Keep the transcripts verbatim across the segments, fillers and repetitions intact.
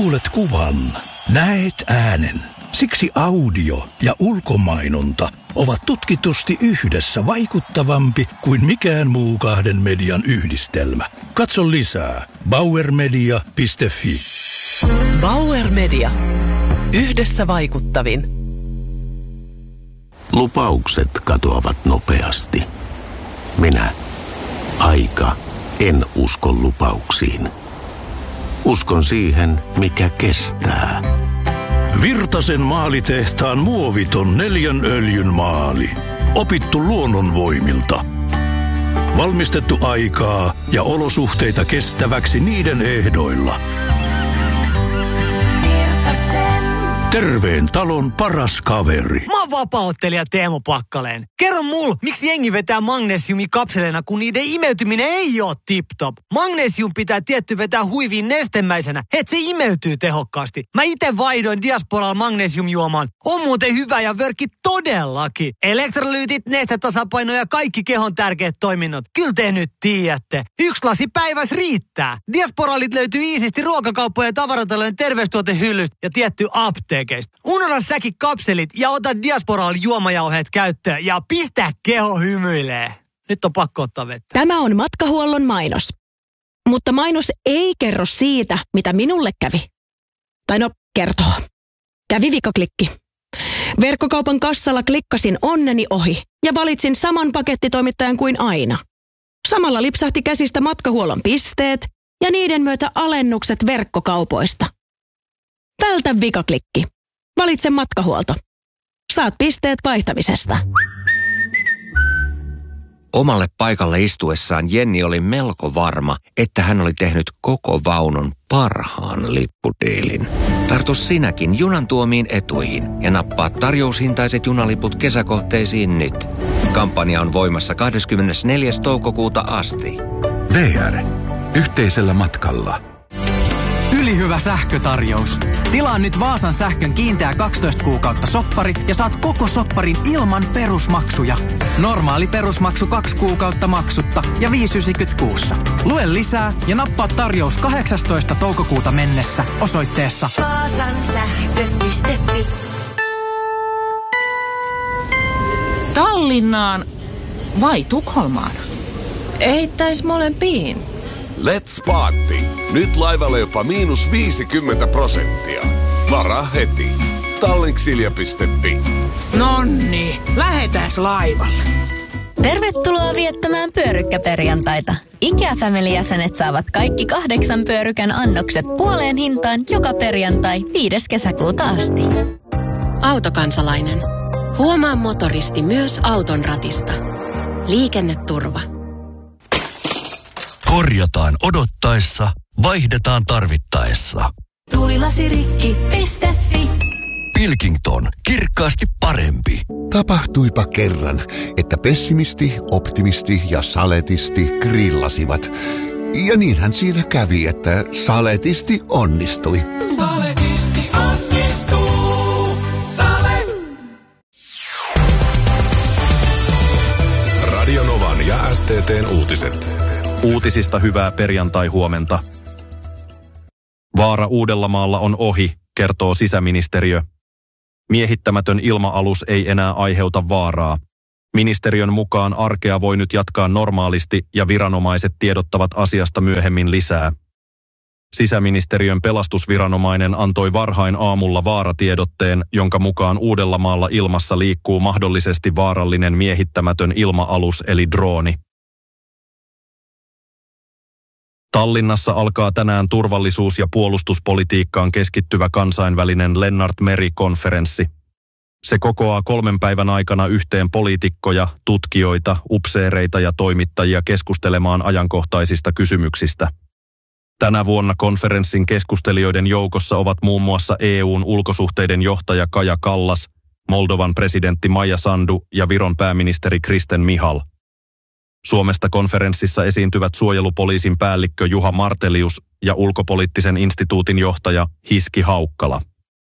Kuulet kuvan, näet äänen. Siksi audio ja ulkomainonta ovat tutkitusti yhdessä vaikuttavampi kuin mikään muu kahden median yhdistelmä. Katso lisää bauer media piste fi. Bauer Media. Yhdessä vaikuttavin. Lupaukset katoavat nopeasti. Minä, aika, en usko lupauksiin. Uskon siihen, mikä kestää. Virtasen maalitehtaan muoviton neljän öljyn maali. Opittu luonnonvoimilta. Valmistettu aikaa ja olosuhteita kestäväksi niiden ehdoilla. Terveen talon paras kaveri. Mä oon vapaa-ottelija Teemu Pakkaleen. Kerro mul, miksi jengi vetää magnesiumikapseleina, kun niiden imeytyminen ei oo tip-top. Magnesium pitää tietty vetää huiviin nestemäisenä, et se imeytyy tehokkaasti. Mä ite vaihdoin Diasporalla magnesiumjuomaan. On muuten hyvä ja vörkki todellakin. Elektrolyytit, nestetasapaino ja kaikki kehon tärkeät toiminnot. Kyllä te nyt tiedätte. Yksi lasi päivässä riittää. Diasporalit löytyy iisisti ruokakauppojen ja tavaratalojen terveystuotehyllystä ja tietty apteekki. Unohda säkin kapselit ja ota Diasporalla juomajauheet käyttöön ja pistä keho hymyilee. Nyt on pakko ottaa vettä. Tämä on matkahuollon mainos. Mutta mainos ei kerro siitä, mitä minulle kävi. Tai no, kertoo. Kävi vikaklikki. Verkkokaupan kassalla klikkasin onneni ohi ja valitsin saman pakettitoimittajan kuin aina. Samalla lipsahti käsistä matkahuollon pisteet ja niiden myötä alennukset verkkokaupoista. Vältä vikaklikki. Valitse matkahuolto. Saat pisteet vaihtamisesta. Omalle paikalle istuessaan Jenni oli melko varma, että hän oli tehnyt koko vaunun parhaan lippudiilin. Tartu sinäkin junan tuomiin etuihin ja nappaa tarjoushintaiset junaliput kesäkohteisiin nyt. Kampanja on voimassa kahdeskymmenesneljäs toukokuuta asti. V R. Yhteisellä matkalla. Ylihyvä sähkötarjous. Tilaa nyt Vaasan sähkön kiinteä kaksitoista kuukautta soppari ja saat koko sopparin ilman perusmaksuja. Normaali perusmaksu kaksi kuukautta maksutta ja viisi yhdeksänkymmentä kuussa. Lue lisää ja nappaa tarjous kahdeksastoista toukokuuta mennessä osoitteessa vaasan sähkö piste fi. Tallinnaan vai Tukholmaan? Eittäis molempiin. Let's party! Nyt laivalle jopa miinus viisikymmentä prosenttia. Varaa heti. Tallinksilja piste fi. Nonni, lähetäs laivalle. Tervetuloa viettämään pyörykkäperjantaita. IKEA-family-jäsenet saavat kaikki kahdeksan pyörykän annokset puoleen hintaan joka perjantai viides kesäkuuta asti. Autokansalainen. Huomaa motoristi myös auton ratista. Liikenneturva. Korjataan odottaessa, vaihdetaan tarvittaessa. Tuulilasirikki piste fi. Pilkington, kirkkaasti parempi. Tapahtuipa kerran, että pessimisti, optimisti ja saletisti grillasivat. Ja niinhän siinä kävi, että saletisti onnistui. Saletisti onnistuu. Sale. Radionovan ja S T T:n uutiset. Uutisista hyvää perjantai-huomenta. Vaara Uudellamaalla on ohi, kertoo sisäministeriö. Miehittämätön ilma-alus ei enää aiheuta vaaraa. Ministeriön mukaan arkea voi nyt jatkaa normaalisti ja viranomaiset tiedottavat asiasta myöhemmin lisää. Sisäministeriön pelastusviranomainen antoi varhain aamulla vaaratiedotteen, jonka mukaan Uudellamaalla ilmassa liikkuu mahdollisesti vaarallinen miehittämätön ilma-alus eli drooni. Tallinnassa alkaa tänään turvallisuus- ja puolustuspolitiikkaan keskittyvä kansainvälinen Lennart Meri-konferenssi. Se kokoaa kolmen päivän aikana yhteen poliitikkoja, tutkijoita, upseereita ja toimittajia keskustelemaan ajankohtaisista kysymyksistä. Tänä vuonna konferenssin keskustelijoiden joukossa ovat muun muassa E U:n ulkosuhteiden johtaja Kaja Kallas, Moldovan presidentti Maija Sandu ja Viron pääministeri Kristen Michal. Suomesta konferenssissa esiintyvät suojelupoliisin päällikkö Juha Martelius ja ulkopoliittisen instituutin johtaja Hiski Haukkala.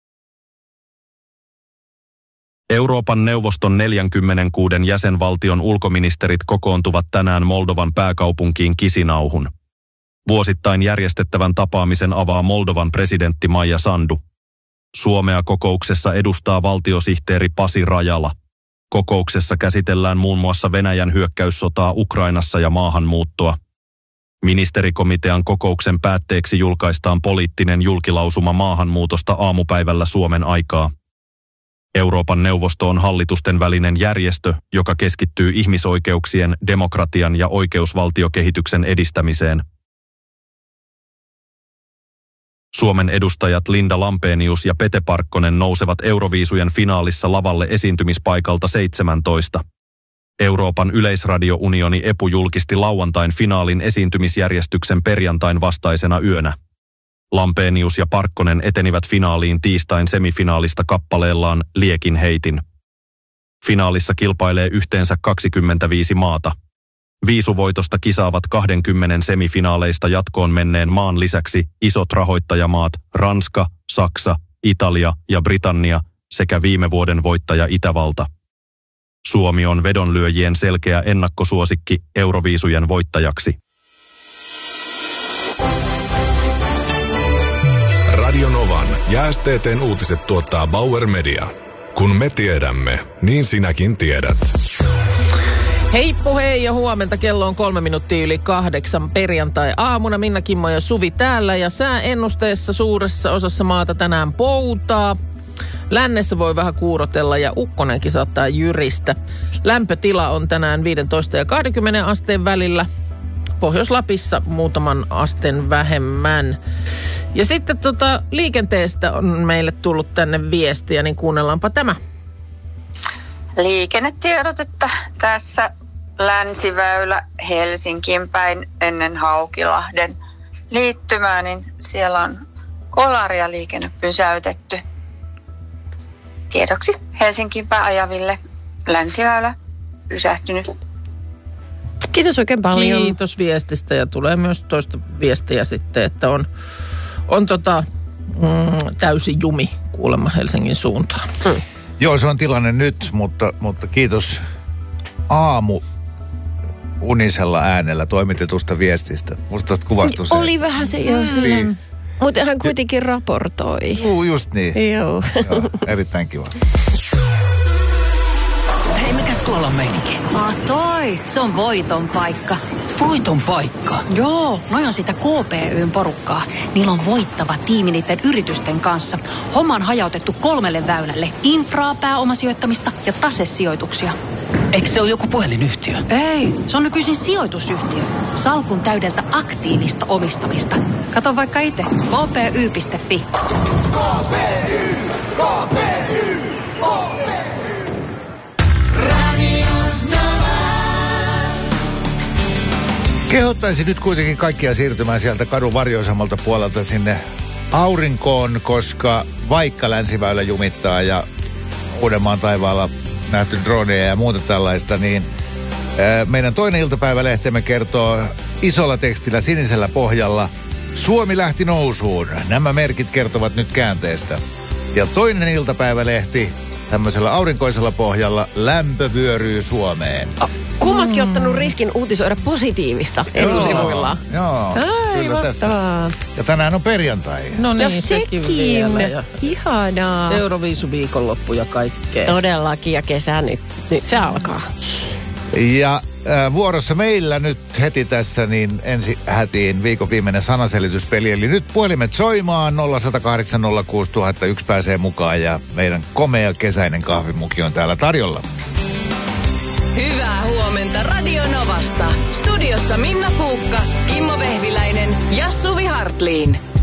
Euroopan neuvoston neljänkymmenenkuuden jäsenvaltion ulkoministerit kokoontuvat tänään Moldovan pääkaupunkiin Kisinauhun. Vuosittain järjestettävän tapaamisen avaa Moldovan presidentti Maija Sandu. Suomea kokouksessa edustaa valtiosihteeri Pasi Rajala. Kokouksessa käsitellään muun muassa Venäjän hyökkäyssotaa Ukrainassa ja maahanmuuttoa. Ministerikomitean kokouksen päätteeksi julkaistaan poliittinen julkilausuma maahanmuutosta aamupäivällä Suomen aikaa. Euroopan neuvosto on hallitusten välinen järjestö, joka keskittyy ihmisoikeuksien, demokratian ja oikeusvaltiokehityksen edistämiseen. Suomen edustajat Linda Lampenius ja Pete Parkkonen nousevat Euroviisujen finaalissa lavalle esiintymispaikalta seitsemäntoista. Euroopan yleisradiounioni E P U julkisti lauantain finaalin esiintymisjärjestyksen perjantain vastaisena yönä. Lampenius ja Parkkonen etenivät finaaliin tiistain semifinaalista kappaleellaan Liekin heitin. Finaalissa kilpailee yhteensä kaksikymmentäviisi maata. Viisuvoitosta kisaavat kaksikymmentä semifinaaleista jatkoon menneen maan lisäksi isot rahoittajamaat Ranska, Saksa, Italia ja Britannia sekä viime vuoden voittaja Itävalta. Suomi on vedonlyöjien selkeä ennakkosuosikki Euroviisujen voittajaksi. Radio Novan ja S T T:n uutiset tuottaa Bauer Media. Kun me tiedämme, niin sinäkin tiedät. Heippo hei ja huomenta, kello on kolme minuuttia yli kahdeksan perjantai-aamuna. Minna Kimmo ja Suvi täällä ja sääennusteessa suuressa osassa maata tänään poutaa. Lännessä voi vähän kuurotella ja ukkonenkin saattaa jyristä. Lämpötila on tänään viisitoista ja kaksikymmentä asteen välillä. Pohjois-Lapissa muutaman asteen vähemmän. Ja sitten tota, liikenteestä on meille tullut tänne viestiä, niin kuunnellaanpa tämä. Liikennetiedot, että tässä Länsiväylä Helsinkiin päin ennen Haukilahden liittymää, niin siellä on kolaria liikenne pysäytetty. Tiedoksi Helsinkiin päin ajaville Länsiväylä pysähtynyt. Kiitos oikein paljon. Kiitos viestistä ja tulee myös toista viestiä sitten, että on, on tota, mm, täysi jumi kuulemma Helsingin suuntaan. Mm. Joo, se on tilanne nyt, mutta, mutta kiitos aamu unisella äänellä toimitetusta viestistä. Musta tuosta kuvastus se. Oli vähän se jo silleen, niin. Mutta hän kuitenkin raportoi. Juu, just niin. Joo. Joo, erittäin kiva. Hei, mikäs tuolla on meininki? Ah toi, se on voiton paikka. Voiton paikka? Joo, noi on sitä K P Y:n porukkaa. Niillä on voittava tiimi niiden yritysten kanssa. Homma on hajautettu kolmelle väylälle. Infraa, pääomasijoittamista ja tasesijoituksia. Eikö se ole joku puhelinyhtiö? Ei, se on nykyisin sijoitusyhtiö. Salkun täydeltä aktiivista omistamista. Kato vaikka itse. k p y piste f i. K P Y, K P Y, K P Y. Kehottaisin nyt kuitenkin kaikkia siirtymään sieltä kadun varjoisammalta puolelta sinne aurinkoon, koska vaikka Länsiväylä jumittaa ja Uudenmaan taivaalla nähty droneja ja muuta tällaista, niin ää, meidän toinen iltapäivälehtemme kertoo isolla tekstillä sinisellä pohjalla: Suomi lähti nousuun. Nämä merkit kertovat nyt käänteestä. Ja toinen iltapäivälehti tämmöisellä aurinkoisella pohjalla: lämpö vyöryy Suomeen. Kummatkin ottanut riskin uutisoida positiivista etusivuillaan. Joo, Ai, kyllä tässä. Ja tänään on perjantai. No niin, ja sekin, sekin vielä. Ja ihanaa. Euroviisu viikonloppu ja kaikkea. Todellakin, ja kesä nyt, nyt se alkaa. Ja äh, vuorossa meillä nyt heti tässä niin ensi hätiin viikon viimeinen sanaselityspeli. Eli nyt puhelimet soimaan nolla yksi nolla kahdeksan nolla kuusi nolla nolla yksi pääsee mukaan ja meidän komea kesäinen kahvimuki on täällä tarjolla. Hyvää huomenta Radio Novasta. Studiossa Minna Kuukka, Kimmo Vehviläinen ja Suvi Hartliin.